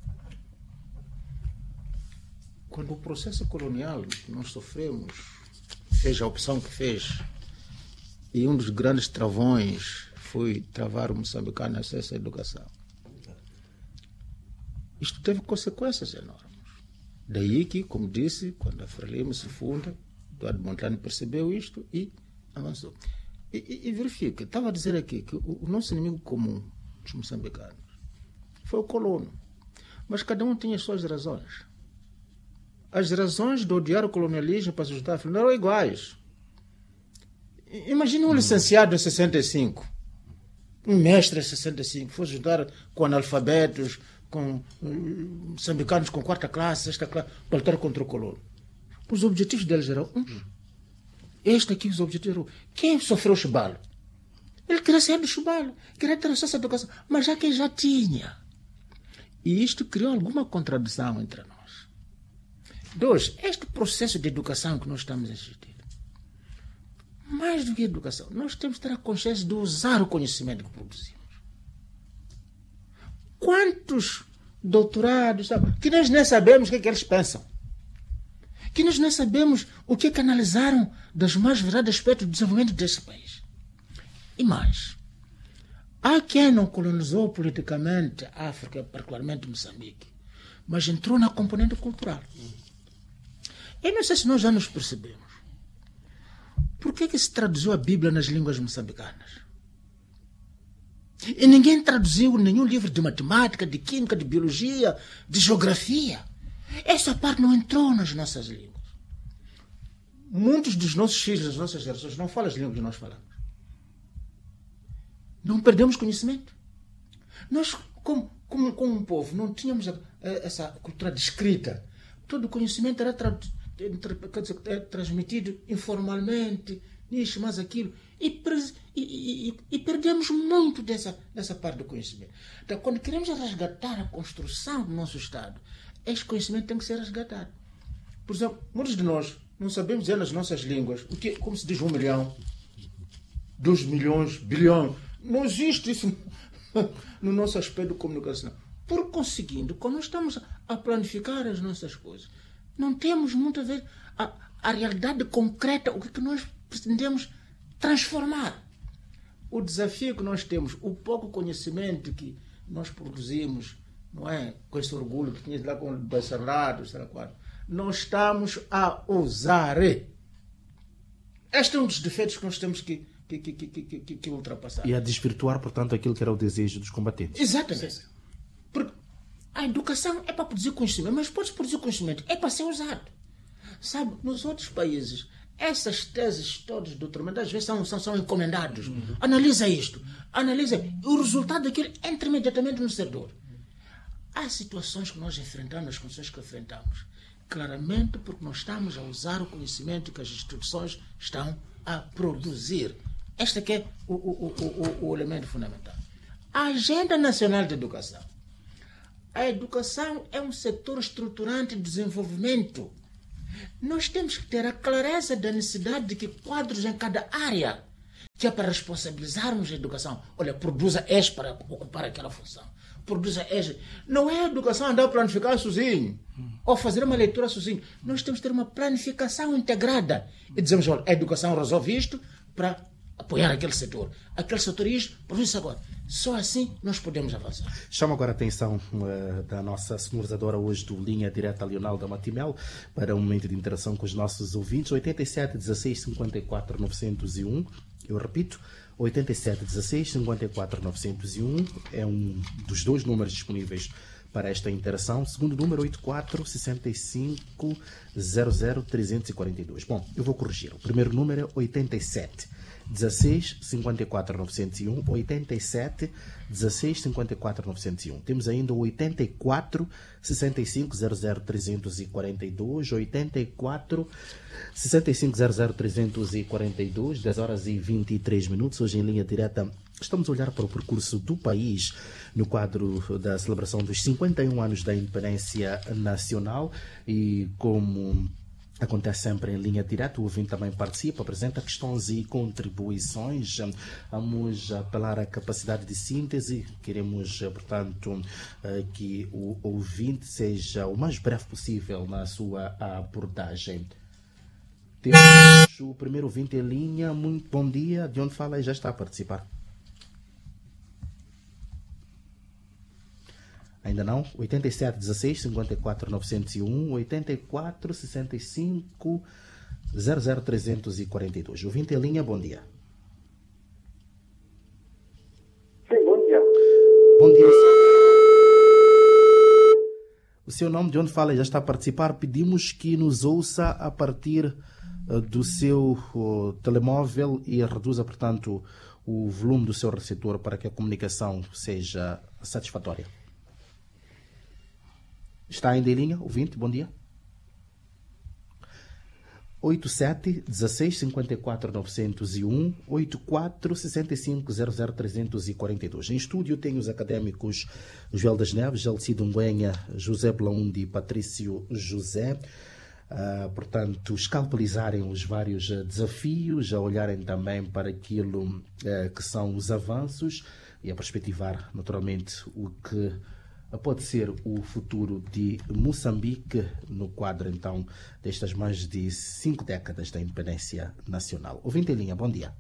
Quando o processo colonial que nós sofremos fez a opção que fez, e um dos grandes travões foi travar o moçambicano a acesso à educação, isto teve consequências enormes. Daí que, como disse, quando a Frelimo se funda, Eduardo Mondlane percebeu isto e avançou. E, e, e verifica, estava a dizer aqui que o, o nosso inimigo comum dos moçambicanos foi o colono. Mas cada um tinha as suas razões. As razões de odiar o colonialismo para se ajudar a não eram iguais. Imagina um licenciado em sessenta e cinco, um mestre em sessenta e cinco, foi ajudar com analfabetos, com um, moçambicanos com quarta classe, sexta classe, para lutar contra o colono. Os objetivos deles eram uns. Este aqui, os objetivos. Quem sofreu o chubalo? Ele queria sair do chubalo, queria ter acesso à educação, mas já que já tinha. E isto criou alguma contradição entre nós. Dois, este processo de educação que nós estamos a assistir, mais do que educação, nós temos que ter a consciência de usar o conhecimento que produzimos. Quantos doutorados, sabe, que nós nem sabemos o que, é que eles pensam? Que nós nem sabemos o que é que analisaram dos mais variados aspectos do desenvolvimento desse país. E mais, há quem não colonizou politicamente a África, particularmente Moçambique, mas entrou na componente cultural. Eu não sei se nós já nos percebemos. Por que, que se traduziu a Bíblia nas línguas moçambicanas? E ninguém traduziu nenhum livro de matemática, de química, de biologia, de geografia. Essa parte não entrou nas nossas línguas. Muitos dos nossos filhos, das nossas gerações, não falam as línguas que nós falamos. Não perdemos conhecimento. Nós, como, como, como um povo, não tínhamos a, a, essa cultura de escrita. Todo o conhecimento era, tra, tra, dizer, era transmitido informalmente, nisso, mais aquilo. E, e, e, e perdemos muito dessa, dessa parte do conhecimento. Então, quando queremos resgatar a construção do nosso Estado, esse conhecimento tem que ser resgatado. Por exemplo, muitos de nós não sabemos dizer nas nossas línguas o que, como se diz um milhão, dois milhões, bilhão. Não existe isso no nosso aspecto de comunicação. Por conseguindo, quando nós estamos a planificar as nossas coisas, não temos muitas vezes a, a realidade concreta, o que, que nós pretendemos transformar. O desafio que nós temos, o pouco conhecimento que nós produzimos, não é? Com esse orgulho que tinha lá com o Bacerrado, sei lá qual, nós estamos a usar. Este é um dos defeitos que nós temos que, que, que, que, que, que ultrapassar. E a desvirtuar, portanto, aquilo que era o desejo dos combatentes. Exatamente. Porque a educação é para produzir conhecimento, mas pode produzir conhecimento, é para ser usado. Sabe, nos outros países, essas teses todas do doutoramento às vezes são, são, são encomendados. Uhum. Analisa isto, analisa. O resultado daquilo entra imediatamente no setor. Há situações que nós enfrentamos, as condições que enfrentamos, claramente porque nós estamos a usar o conhecimento que as instituições estão a produzir. Este aqui é o, o, o, o, o elemento fundamental. A Agenda Nacional de Educação A educação é um setor estruturante de desenvolvimento. Nós temos que ter a clareza da necessidade de que quadros em cada área, que é para responsabilizarmos a educação. Olha, produza este para ocupar aquela função. Produza este. Não é a educação andar a planificar sozinho, ou fazer uma leitura sozinho. Nós temos que ter uma planificação integrada. E dizemos, olha, a educação resolve isto para apoiar aquele setor. Aquele setor isto, produz isso agora. Só assim nós podemos avançar. Chamo agora a atenção uh, da nossa sonorizadora hoje do Linha Direta Leonel da Matimel para um momento de interação com os nossos ouvintes. oitenta e sete, dezasseis, cinquenta e quatro, novecentos e um. Eu repito, oitenta e sete, dezasseis, cinquenta e quatro, novecentos e um é um dos dois números disponíveis para esta interação. Segundo número, oitenta e quatro, sessenta e cinco, zero zero, trezentos e quarenta e dois. Bom, eu vou corrigir. O primeiro número é oitenta e sete, dezasseis, cinquenta e quatro, novecentos e um. oitenta e sete, dezasseis, cinquenta e quatro, novecentos e um. Temos ainda o oitenta e quatro, sessenta e cinco, zero zero, trezentos e quarenta e dois. oitenta e quatro, sessenta e cinco, zero zero, trezentos e quarenta e dois. dez horas e vinte e três minutos. Hoje em linha direta estamos a olhar para o percurso do país no quadro da celebração dos cinquenta e um anos da independência nacional e como acontece sempre em linha direta, o ouvinte também participa, apresenta questões e contribuições. Vamos apelar à capacidade de síntese. Queremos, portanto, que o ouvinte seja o mais breve possível na sua abordagem. Temos o primeiro ouvinte em linha. Muito bom dia. De onde fala e já está a participar? Ainda não? oitenta e sete, dezasseis, cinquenta e quatro, novecentos e um, oitenta e quatro, sessenta e cinco, zero zero, trezentos e quarenta e dois. Ouvinte em linha, bom dia. Sim, bom dia. Bom dia. O seu nome, de onde fala, já está a participar. Pedimos que nos ouça a partir uh, do seu uh, telemóvel e reduza, portanto, o volume do seu receptor para que a comunicação seja satisfatória. Está ainda em linha, ouvinte, bom dia. oitenta e sete, dezasseis, cinquenta e quatro, novecentos e um, oitenta e quatro, sessenta e cinco, zero zero, trezentos e quarenta e dois. Em estúdio tenho os académicos Joel das Neves, Alcido Nguenha, José Blaundi e Patrício José. Uh, portanto, escalpelizarem os vários uh, desafios, a olharem também para aquilo uh, que são os avanços e a perspectivar, naturalmente, o que pode ser o futuro de Moçambique no quadro, então, destas mais de cinco décadas da independência nacional. Ouvinte em linha, bom dia.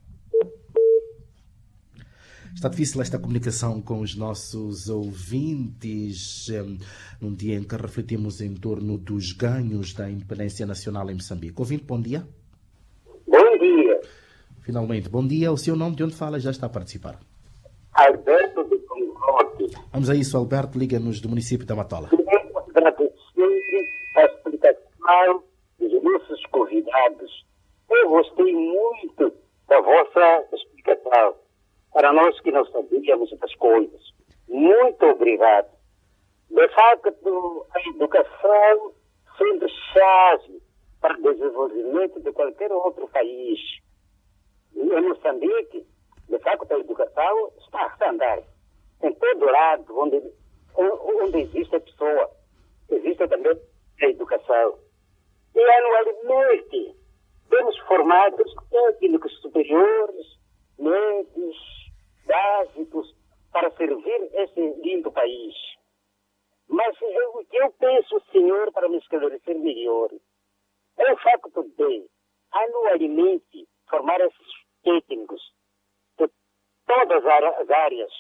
Está difícil esta comunicação com os nossos ouvintes num dia em que refletimos em torno dos ganhos da independência nacional em Moçambique. Ouvinte, bom dia. Bom dia. Finalmente, bom dia. O seu nome, de onde fala, já está a participar. Alberto de Concorde. Vamos a isso, Alberto, liga-nos do município da Matola. Queremos agradecer a explicação dos nossos convidados. Eu gostei muito da vossa explicação. Para nós que não sabíamos das coisas. Muito obrigado. De facto, a educação sempre chave para o desenvolvimento de qualquer outro país. E em Moçambique, de facto, a educação está a andar. Em todo lado onde, onde existe a pessoa, existe também a educação. E anualmente temos formados técnicos superiores, médios, básicos, para servir esse lindo país. Mas o que eu penso, senhor, para me esclarecer melhor, é o facto de, anualmente, formar esses técnicos de todas as áreas.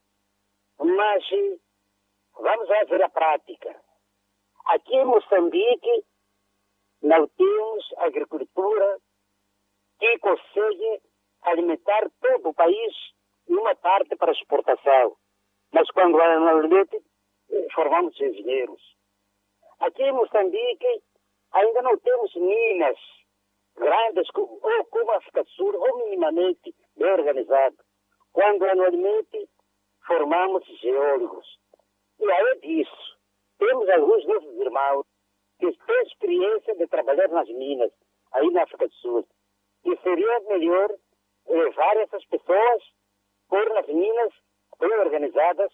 Mas vamos lá ver a prática. Aqui em Moçambique, não temos agricultura que consegue alimentar todo o país numa parte para exportação. Mas quando anualmente formamos engenheiros. Aqui em Moçambique ainda não temos minas grandes ou como a África do Sul, ou minimamente bem organizado. Quando anualmente formamos geólogos. E além disso, temos alguns nossos irmãos que têm experiência de trabalhar nas minas, aí na África do Sul. E seria melhor levar essas pessoas por nas minas bem organizadas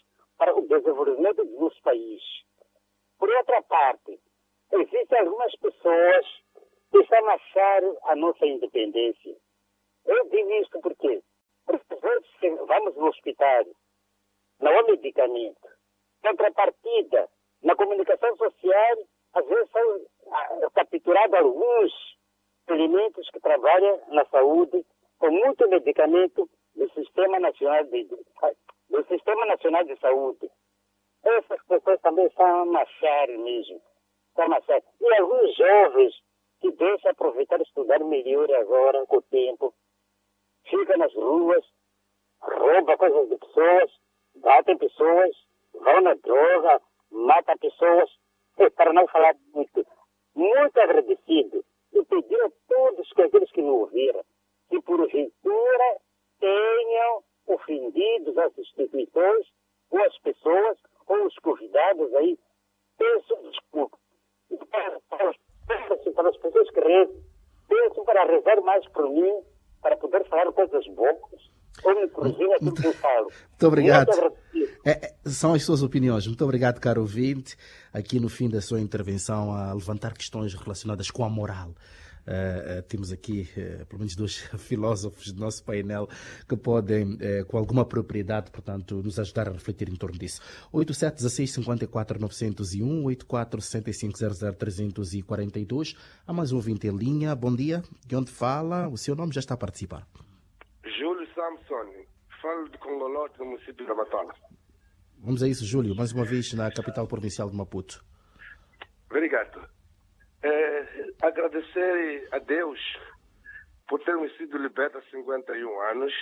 para o desenvolvimento do nosso país. Por outra parte, existem algumas pessoas que estão a achar a nossa independência. Eu digo isto porque, porque às vezes vamos no hospital, não há medicamento. Contrapartida, na comunicação social, às vezes são ah, capturados alguns elementos que trabalham na saúde com muito medicamento do Sistema Nacional de, do Sistema Nacional de Saúde. Essas pessoas também são a machar mesmo. São a machar. E alguns jovens que deixam aproveitar e estudar melhor agora com o tempo, ficam nas ruas, roubam coisas de pessoas, batem pessoas, vão na droga, matam pessoas. É, para não falar muito, muito agradecido e pedir a todos aqueles que me ouviram que porventura tenham ofendido as instituições ou as pessoas ou os convidados aí, peço desculpa. Para, para, para as pessoas que rezam, peço para rezar mais por mim, para poder falar coisas boas, ou me corrigir aquilo que eu falo. Muito obrigado. Muito É, é, são as suas opiniões. Muito obrigado, caro ouvinte, aqui no fim da sua intervenção a levantar questões relacionadas com a moral. Uh, uh, temos aqui uh, pelo menos dois filósofos do nosso painel que podem, uh, com alguma propriedade, portanto, nos ajudar a refletir em torno disso. oito sete um seis cinco quatro nove zero um, oito quatro seis cinco zero zero três quatro dois. Há mais um ouvinte em linha. Bom dia. De onde fala? O seu nome já está a participar. Júlio Samson. Falo de Congolote, no município da Matola. Vamos a isso, Júlio. Mais uma vez na capital provincial de Maputo. Obrigado. É, agradecer a Deus por termos sido libertos há cinquenta e um anos,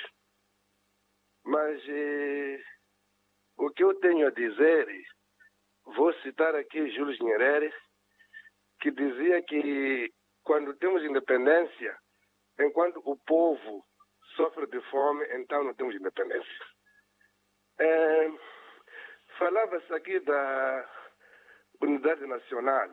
mas é, o que eu tenho a dizer, vou citar aqui Júlio Nyerere, que dizia que quando temos independência, enquanto o povo sofre de fome, então não temos independência. É, falava-se aqui da unidade nacional.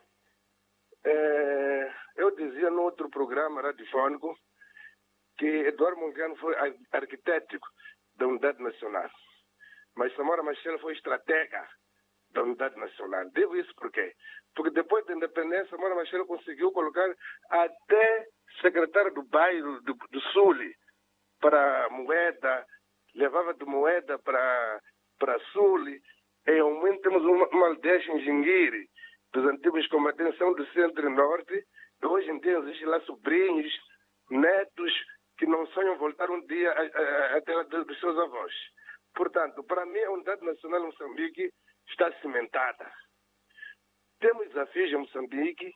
É, eu dizia no outro programa radiofônico que Eduardo Mondlane foi arquiteto da unidade nacional, mas Samora Machel foi estratega da unidade nacional. Digo isso por quê? Porque depois da independência, Samora Machel conseguiu colocar até secretário do bairro do, do Sul para Moeda, levava de Moeda para para Sul, e ao momento temos uma, uma aldeia em Jinguiri, dos antigos combatentes são do centro e norte, e hoje em dia existem lá sobrinhos, netos, que não sonham voltar um dia à terra dos seus avós. Portanto, para mim, a unidade nacional de Moçambique está cimentada. Temos desafios em Moçambique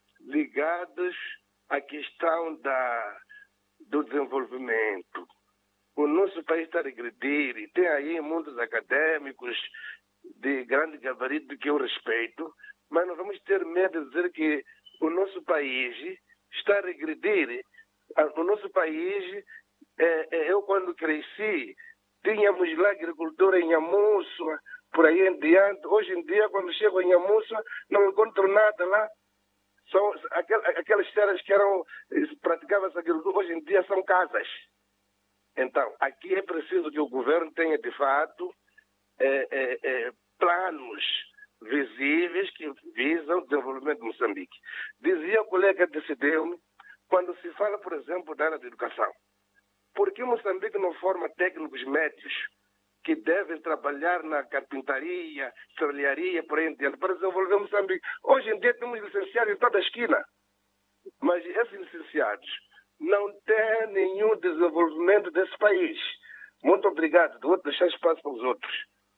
ligados à questão da, do desenvolvimento. O nosso país está a regredir e tem aí mundos acadêmicos de grande gabarito que eu respeito, mas não vamos ter medo de dizer que o nosso país está a regredir. O nosso país, é, é, eu quando cresci, tínhamos lá agricultura em Nhamuçua, por aí em diante. Hoje em dia, quando chego em Nhamuçua, não encontro nada lá. São aquelas, aquelas terras que eram, praticavam-se agricultura, hoje em dia são casas. Então, aqui é preciso que o governo tenha, de fato, é, é, é, planos visíveis que visam o desenvolvimento de Moçambique. Dizia o colega Decideu-me, quando se fala, por exemplo, da área da educação, por que Moçambique não forma técnicos médios que devem trabalhar na carpintaria, serralharia, por aí em diante, para desenvolver Moçambique? Hoje em dia temos licenciados em toda a esquina, mas esses licenciados não têm nenhum desenvolvimento desse país. Muito obrigado. Vou deixar espaço para os outros.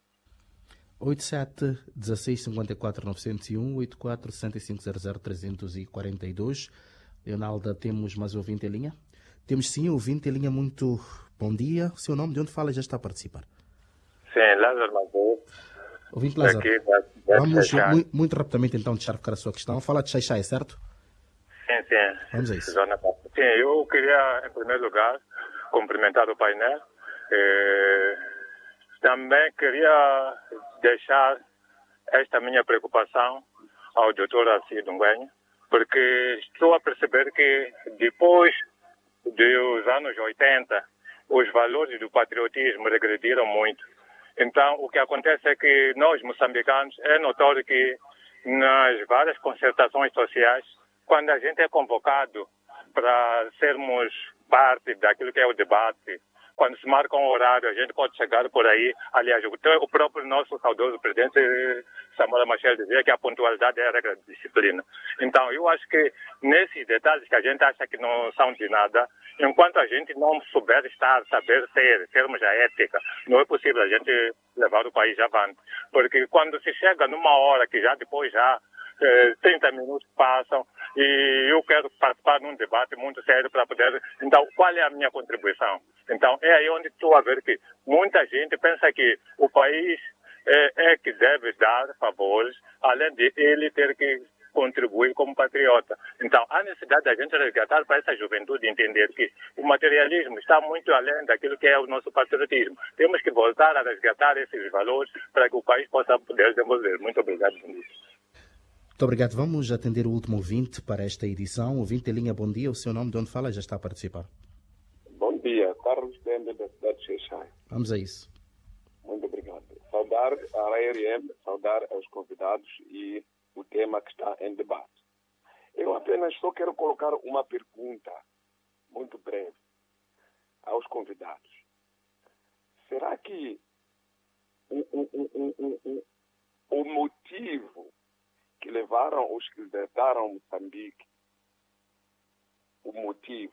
oito sete um seis cinco quatro nove zero um, oito quatro seis cinco zero zero três quatro dois. Leonalda, temos mais um ouvinte em linha? Temos sim, um ouvinte em linha. Muito bom dia. O seu nome, de onde fala, já está a participar? Sim, Lázaro Mazou. Ouvinte Lázaro, Aqui, da, da vamos muito, muito rapidamente então deixar ficar a sua questão. Fala de Xaixai, certo? Sim, sim. Vamos a isso. Sim, eu queria, em primeiro lugar, cumprimentar o painel. Eh, também queria deixar esta minha preocupação ao doutor Alcido Ngwenha, porque estou a perceber que depois dos anos oitenta, os valores do patriotismo regrediram muito. Então, o que acontece é que nós, moçambicanos, é notório que nas várias concertações sociais, quando a gente é convocado para sermos parte daquilo que é o debate, quando se marca um horário, a gente pode chegar por aí. Aliás, o próprio nosso saudoso presidente Samuel Machel dizia que a pontualidade é a regra de disciplina. Então, eu acho que nesses detalhes que a gente acha que não são de nada, enquanto a gente não souber estar, saber ser, termos a ética, não é possível a gente levar o país avante. Porque quando se chega numa hora que já depois já eh, trinta minutos passam e eu quero participar num debate muito sério para poder... Então, qual é a minha contribuição? Então, é aí onde estou a ver que muita gente pensa que o país é, é que deve dar favores, além de ele ter que contribuir como patriota. Então, há necessidade da gente resgatar para essa juventude entender que o materialismo está muito além daquilo que é o nosso patriotismo. Temos que voltar a resgatar esses valores para que o país possa poder desenvolver. Muito obrigado, Benedito. Muito obrigado. Vamos atender o último ouvinte para esta edição. Ouvinte em linha, bom dia. O seu nome, de onde fala, já está a participar. Bom dia, Carlos Dende, da cidade de Xexai. Vamos a isso. Muito obrigado. Saudar a R R M, saudar aos convidados e o tema que está em debate. Eu apenas só quero colocar uma pergunta muito breve aos convidados. Será que o, o, o, o, o, o motivo que levaram os que libertaram Moçambique, o motivo,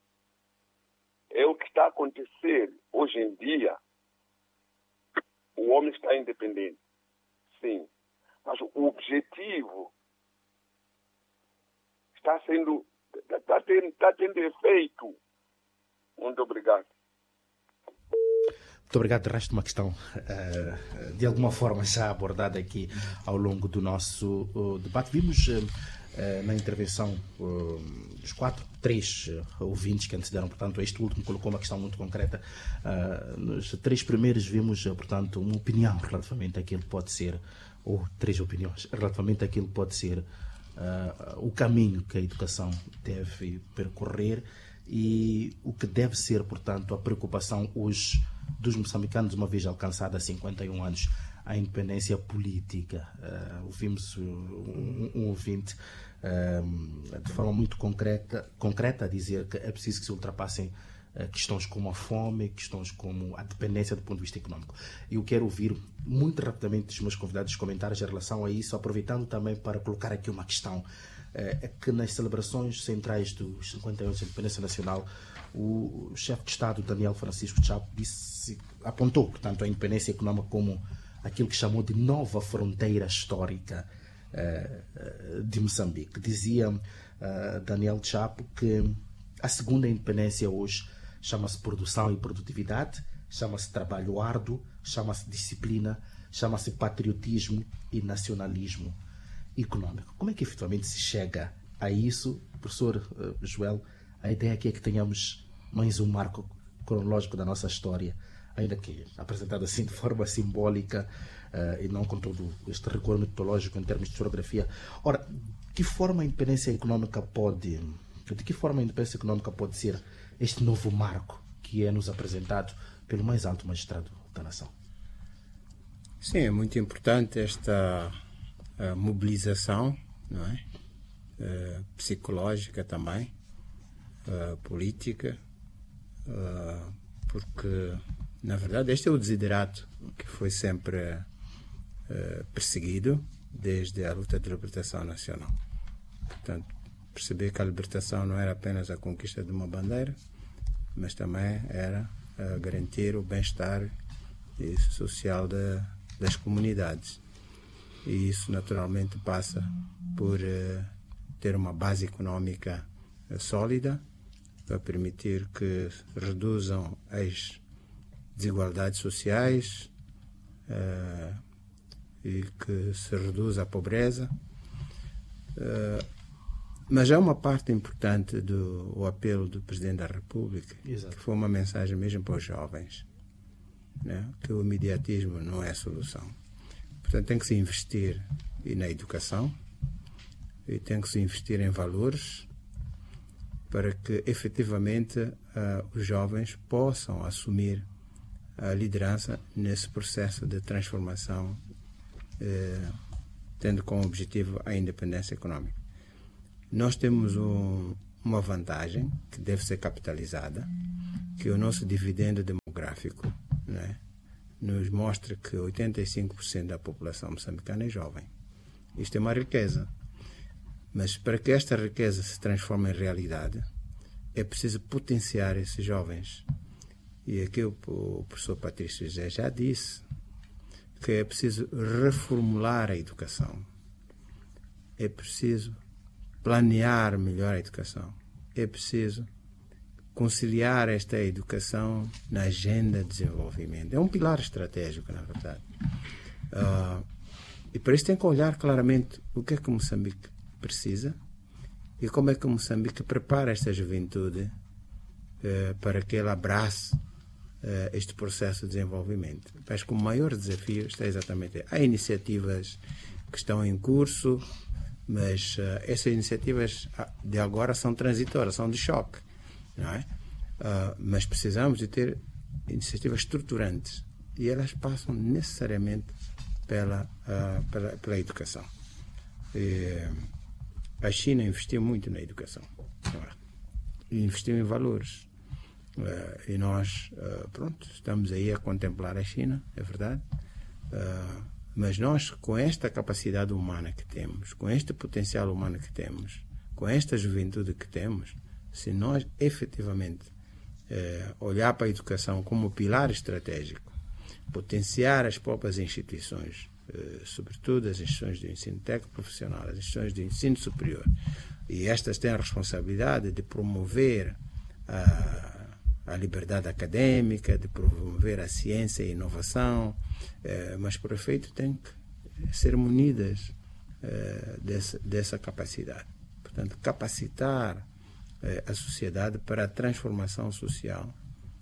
é o que está a acontecer hoje em dia? O homem está independente, sim, mas o objetivo está sendo, está tendo, está tendo efeito. Muito obrigado. Muito obrigado. De resto, uma questão de alguma forma já abordada aqui ao longo do nosso debate. Vimos na intervenção dos quatro, três ouvintes que antecederam, portanto, este último colocou uma questão muito concreta. Nos três primeiros vimos, portanto, uma opinião relativamente àquilo que pode ser, ou três opiniões, relativamente àquilo que pode ser o caminho que a educação deve percorrer e o que deve ser, portanto, a preocupação hoje dos moçambicanos, uma vez alcançada há cinquenta e um anos a independência política. Uh, ouvimos um, um ouvinte uh, de forma muito concreta, concreta a dizer que é preciso que se ultrapassem uh, questões como a fome, questões como a dependência do ponto de vista económico. Eu quero ouvir muito rapidamente dos meus convidados comentários em relação a isso, aproveitando também para colocar aqui uma questão. É que nas celebrações centrais dos cinquenta anos da independência nacional, o chefe de Estado, Daniel Francisco Chapo, disse, apontou, portanto, a independência econômica como aquilo que chamou de nova fronteira histórica uh, de Moçambique. Dizia uh, Daniel Chapo que a segunda independência hoje chama-se produção e produtividade, chama-se trabalho árduo, chama-se disciplina, chama-se patriotismo e nacionalismo econômico. Como é que efetivamente se chega a isso? Professor uh, Joel, a ideia aqui é que tenhamos mais um marco cronológico da nossa história, ainda que apresentado assim de forma simbólica uh, e não com todo este rigor metodológico em termos de historiografia. Ora, de que forma a independência econômica pode, de que forma a independência econômica pode ser este novo marco que é nos apresentado pelo mais alto magistrado da nação? Sim, é muito importante esta a mobilização, não é? Uh, psicológica também, uh, política, uh, porque, na verdade, este é o desiderato que foi sempre uh, perseguido desde a luta de libertação nacional. Portanto, perceber que a libertação não era apenas a conquista de uma bandeira, mas também era uh, garantir o bem-estar social de, das comunidades. E isso naturalmente passa por uh, ter uma base económica uh, sólida para permitir que reduzam as desigualdades sociais uh, e que se reduza a pobreza. Uh, mas há uma parte importante do o apelo do Presidente da República, Exato. Que foi uma mensagem mesmo para os jovens, né? Que o imediatismo não é a solução. Portanto, tem que se investir na educação e tem que se investir em valores para que, efetivamente, uh, os jovens possam assumir a liderança nesse processo de transformação, eh, tendo como objetivo a independência econômica. Nós temos um, uma vantagem que deve ser capitalizada, que o nosso dividendo demográfico, né, nos mostra que oitenta e cinco por cento da população moçambicana é jovem. Isto é uma riqueza. Mas para que esta riqueza se transforme em realidade, é preciso potenciar esses jovens. E aqui o, o professor Patrício José já disse que é preciso reformular a educação. É preciso planear melhor a educação. É preciso conciliar esta educação na agenda de desenvolvimento. É um pilar estratégico, na verdade. Uh, e por isso tem que olhar claramente o que é que Moçambique precisa e como é que Moçambique prepara esta juventude uh, para que ela abrace uh, este processo de desenvolvimento. Acho que o maior desafio está exatamente aí. Há iniciativas que estão em curso, mas uh, essas iniciativas de agora são transitórias, são de choque, não é? Uh, mas precisamos de ter iniciativas estruturantes e elas passam necessariamente pela, uh, pela, pela educação. E a China investiu muito na educação, não é? E investiu em valores. Uh, e nós, uh, pronto, estamos aí a contemplar a China, é verdade. Uh, mas nós, com esta capacidade humana que temos, com este potencial humano que temos, com esta juventude que temos, se nós efetivamente eh, olhar para a educação como pilar estratégico, potenciar as próprias instituições, eh, sobretudo as instituições de ensino técnico profissional, as instituições de ensino superior, e estas têm a responsabilidade de promover a, a liberdade académica, de promover a ciência e a inovação, eh, mas por efeito têm que ser munidas eh, dessa, dessa capacidade. Portanto, capacitar a sociedade para a transformação social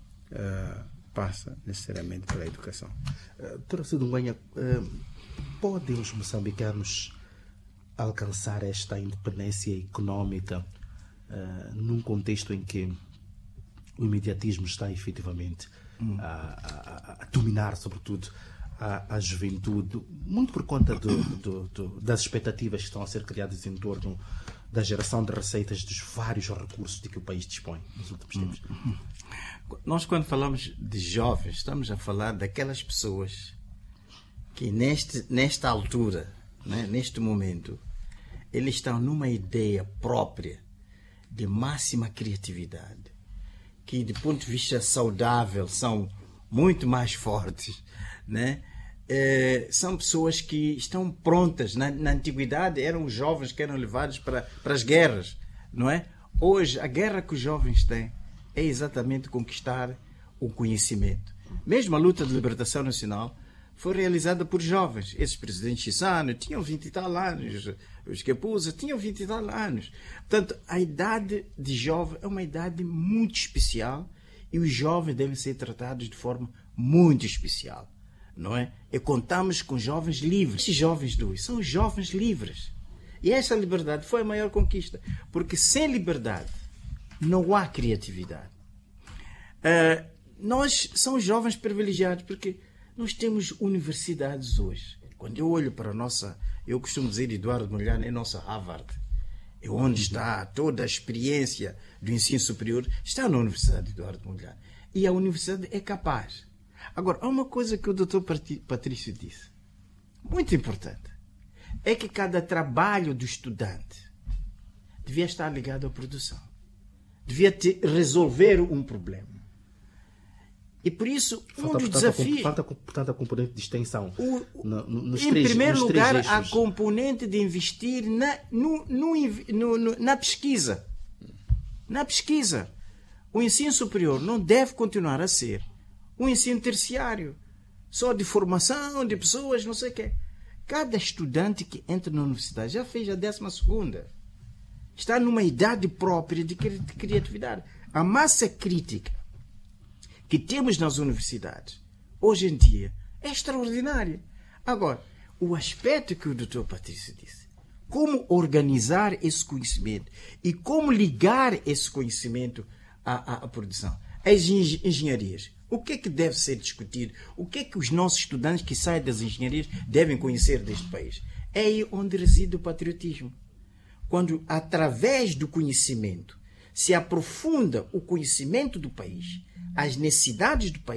uh, passa necessariamente pela educação. Uh, Doutora Sidunguenha, uh, podem os moçambicanos alcançar esta independência económica uh, num contexto em que o imediatismo está efetivamente hum. a, a, a dominar, sobretudo, a, a juventude, muito por conta do, do, do, das expectativas que estão a ser criadas em torno da geração de receitas dos vários recursos de que o país dispõe nos últimos tempos? Nós, quando falamos de jovens, estamos a falar daquelas pessoas que neste, nesta altura, né, neste momento, eles estão numa ideia própria de máxima criatividade, que de ponto de vista saudável são muito mais fortes, né? É, são pessoas que estão prontas. Na, na antiguidade eram os jovens que eram levados para, para as guerras, não é? Hoje a guerra que os jovens têm é exatamente conquistar o conhecimento. Mesmo a luta de libertação nacional foi realizada por jovens. Esses presidentes Chissano tinham vinte e tal anos, os Kepusa tinham vinte e tal anos. Portanto, a idade de jovem é uma idade muito especial e os jovens devem ser tratados de forma muito especial. Não é? E contamos com jovens livres. Esses jovens de hoje são jovens livres. E essa liberdade foi a maior conquista. Porque sem liberdade não há criatividade. Uh, nós somos jovens privilegiados porque nós temos universidades hoje. Quando eu olho para a nossa... Eu costumo dizer, Eduardo Mondlane é nossa Harvard. É onde está toda a experiência do ensino superior. Está na Universidade de Eduardo Mondlane. E a universidade é capaz. Agora, há uma coisa que o doutor Patrício disse, muito importante, é que cada trabalho do estudante devia estar ligado à produção. Devia ter, resolver um problema. E por isso, um dos desafios... Falta, portanto, a componente de extensão. O, no, no, nos em três, primeiro nos lugar, três a componente de investir na, no, no, no, na pesquisa. Na pesquisa. O ensino superior não deve continuar a ser um ensino terciário, só de formação de pessoas, não sei o quê. Cada estudante que entra na universidade já fez a décima segunda. Está numa idade própria de criatividade. A massa crítica que temos nas universidades, hoje em dia, é extraordinária. Agora, o aspecto que o doutor Patrício disse, como organizar esse conhecimento e como ligar esse conhecimento à, à, à produção. As engenharias O que é que deve ser discutido? O que é que os nossos estudantes que saem das engenharias devem conhecer deste país? É aí onde reside o patriotismo. Quando, através do conhecimento, se aprofunda o conhecimento do país, as necessidades do país,